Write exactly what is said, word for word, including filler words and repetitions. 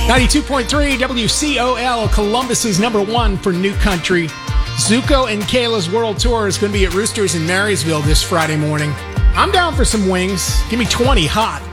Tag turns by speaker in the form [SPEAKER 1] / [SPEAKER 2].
[SPEAKER 1] ninety-two point three W C O L, Columbus's number one for new country. Zuko and Kayla's World Tour is going to be at Roosters in Marysville this Friday morning. I'm down for some wings. Give me twenty hot.